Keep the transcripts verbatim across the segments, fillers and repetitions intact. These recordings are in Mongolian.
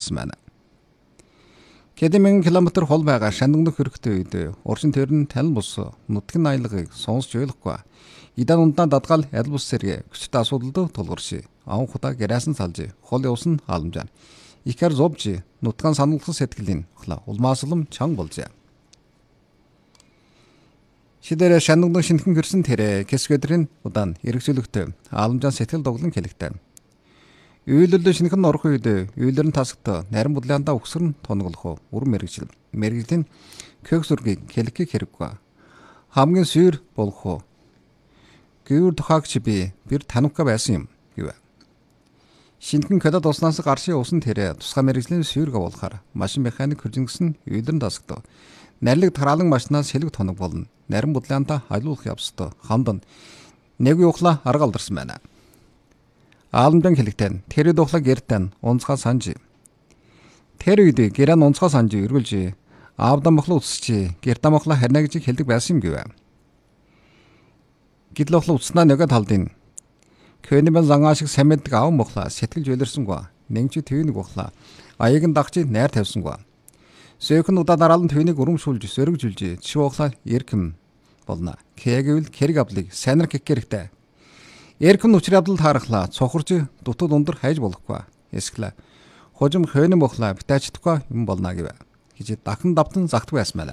хэлсэн байна. Хэдэн мянган километр хол байгаа шандагнах хэрэгтэй үед уршин төрн танил бус нутгийн аялгыг сонсч ойлгохгүй. Идан ундаа дадгаал аль бус сэргээ хүчтэй асуудалд тулгарши. Аван худаа гэрээсэн салжи. Хол явсан халамжаа. Ихэр зовжи нутгаан сануулгах сэтгэлийн хла улмааслам чанга болжээ. Шидэрэ шандагнах шинхэн гэрсэн тэрэ кэсгэдрийн удаан эргэжүүлэгтэй халамжаа сэтгэл доглон хэлэгтэй. Үйлдэл шинхэн орох үед үйлдэрн тасагт нарийн бодлоонда өгсөр нь тонголох үр мэрэгжил мэрэгжлийн кök зургийг хэлхийг хэрэггүй. Хамгийн сүйр болох гүр тухаагч би бэр танивка байсан юм гэв. Шинхэн кодод уснаас гаршийн усан тэрэ тусгай мэрэгжлийн сүйрг болохаар машин механик хөржингсэн үйлдэрн тасагт нарилэг тараалан машинаас хэлэг тоног болно. Нарийн бодлоонда айлуулах явцад хамдан нэг юухла арга алдарсан байна. Аламжан хэлэгтэн тэр духлаг гэртэн унцгаа санжи. Тэр үед гэрэн унцгаа санжи эргүүлжи. Аавдан мохлоо үсчи. Гэртэн мохлоо харна гэж хэлдэг байсан юм гэв. Гидлохлоо үснаа нөгөө талдын. Көнибэн зангаашиг самэдг аав мохлоо сэтгэл жөлөрсөнгөө. Нэгжи твэнийг бохлоо. Аяг нь дагчи найр тавьсангөө. Сөөхөн удаа дараалан твэнийг урамшуулж сөрөгжүүлж чи бохлоо эрхэм болно. Кэгвэл хэрэг авлыг сайнар кекэрэхтэй. Эрхэм нүчир явдал таарахлаа цохорж дутууд ундар хайж болохгүй. Эсгэлээ. Хожим хойно бохлаа битаачдаггүй юм болно гэв. Хич дахин давтан загт байсмаа.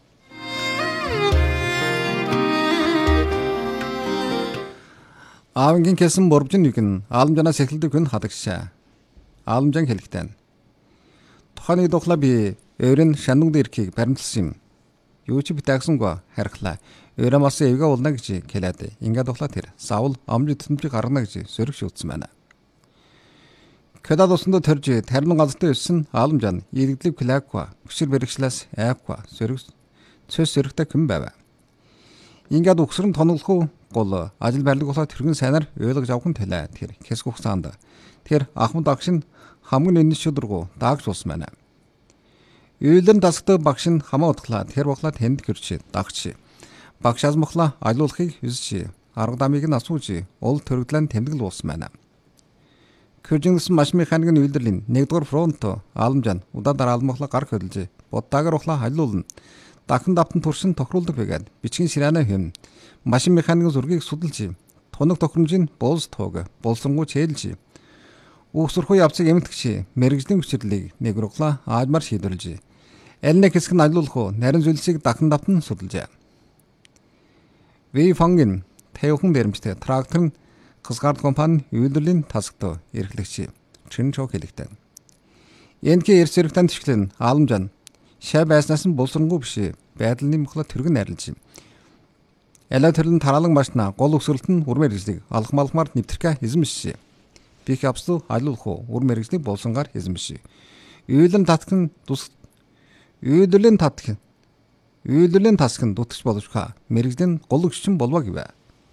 Аавынгийн хэлсэн борбжин нэг нь аламжанаас эхэлдэг хүн хадагшаа. Аламжан хэлэхтэн. Тухайн духлаа би өөрийн шандагд ирэхийг баримтлсан юм. Юу ч битаагсангүй харахлаа. Өөрөөс эвгээ уулна гэж хэлээд ингээд тухлаа тэр савл амжид тэмцэг гаргана гэж сөрөг шүтсэн байна. Кодад усанд төрж тармин газтай өссөн аламжан иргэдлэг плаква хүчээр бэрхшлээс айвква сөрөг цөс сөрөгтэй хүн байв. Ингээд өгсөрн тоноглох гол ажил барилга болоо тэрхэн сайнаар ойлгож авахын төлөө тэр хэсэг хугацаанд тэр ахмад агш нь хамгийн энэс шүдэргүү даагч болсон байна. Үйлдэн тасгт багш нь хамаа утглаа тэр боглоо тэнд гэрч дагч. Багшаас мохлоо айлуулахыг хүсэж арга дамыг нь асууж уул төрөгдлэн тэмдэглэл уусан байна. Көржингсэн машин механикийн үйлдвэрлэлийн нэгдүгээр фронт аламжан удаа дараа алмахлаа гар хөдөлж боддаагаар ухлаа халиулна. Дахин давтан туршин тохируулдаг байгаад бичгийн шираана хэм машин механикийн зургийг судалж тунаг тохиромжийн болс тоог болсонгуу чэйлж үхсэрхүү явцыг эмтгч мэрэгжлийн хүчлэлийг нэгруглаа аажмар шийдвэрлэж аль нэг хэсэг нь алиулах уу нарийн зүйлсийг дахин давтан судалжээ. Ви фангин тэвхэн дэрэмжтэй трактор нь Хасгард компани үйлдвэрлэлийн тасагт эрхлэгч Чинчо хэлэгтэй. Энэхий эрс зэрэгтэн төвчлэн аламжан шай байснаас нь булсрангуй биш байдлын мөхлө тэргэн найрлж юм. Ялаа төрлөн тараалан машина гол өсвөрлөлт нь үр мэргэжлийг алах малхмаар нэвтрэх эзэмшиж. Бих авсу алуулах уу үр мэргэжлийг болсонгаар эзэмшиж. Үйлдвэрлэлийн татгын тус үйлдвэрлэлийн татгын үйлдвэрлэлийн тасгын дутагч болж хаа мэргэжлийн гол өгчин болвоо гэв.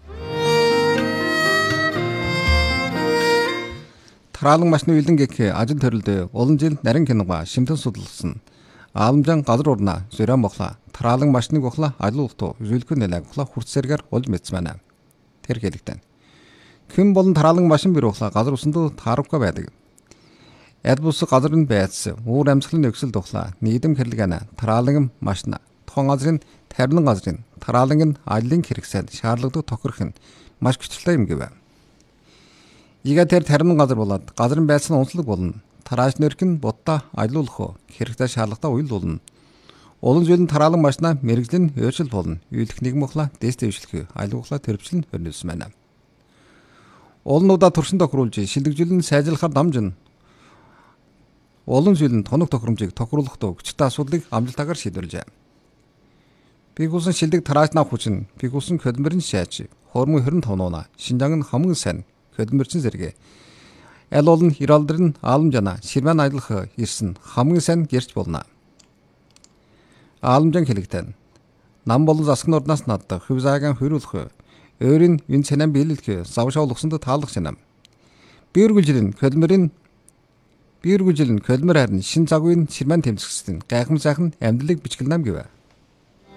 Тараалан машины үйлдэн гэх ажил төрөлд олон жил нарийн кинога шимтэн судалсан. Аламжан газар урна зөрөн бохла тараалан машиныг бохла алуултуу зүйлгүй нэлэг бохла хурцсэргээр олж мэдсэн байна. Тэр хэлэгтэн. Хэн болон тараалан машин бэр бохла газар усанд таарахгүй байдаг. Эд бус газар нь байц уур амьсгалын нөхцөл бохла нийгэм хэрлэгэнэ тараалан машина тухайн газрын тарилан газрын тараалан нь аялын хэрэгсэл шаардлагатай тохирох нь маш хүчтэй юм гэв. Ига тэр тарилан газар болоод газрын байцны унцлог болно. Тарааш нэрх нь будаа аялуулах хэрэгтэй шаардлагатай уйл болно. Олон зүйлэн тараалан машина мэрэгжлийн өөрчлөлт болно. Үйлдэх нийгэм бохла дэст дэвшлэх аялуулахлаа төрөвчлэн хөрнүүлсэн байна. Олнуудаа туршин тохируулж шилдэгжүүлэн сайжруулахар дамжин. Олон зүйлэн тоног тохиромжийг тохируулахдаа хүчтэй асуудлыг амжилтаагаар шийдвэрлэжээ. Бигусэн шилдэг тараачнаа хүчин, бигусэн хөдөлмөрийн шааж, хормон хорин тонооно, Шинжаан нь хамгийн сайн хөдөлмөрчин зэрэг. Аль олон иралдар нь аламжана ширмэн аялах ирсэн хамгийн сайн гэрч болно. Аламжан хэлэгтэн. Нам болон засгийн орднаас надад хөв заагаан хөрүүлэх, өөрийн энэ цанаа биелүүлэх, завшаал угсанд таалах санам. Биэргүүлжлэн хөдөлмөрийн биэргүүлжлэн хөдөлмөр харин шин загвын ширмэн тэмцэгсдэн гайхам сайхан амьдралыг бичгэлнам гэв.